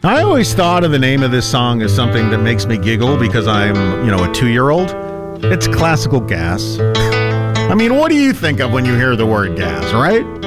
I always thought of the name of this song as something that makes me giggle because I'm, a 2-year-old. It's classical gas. I mean, what do you think of when you hear the word gas, right?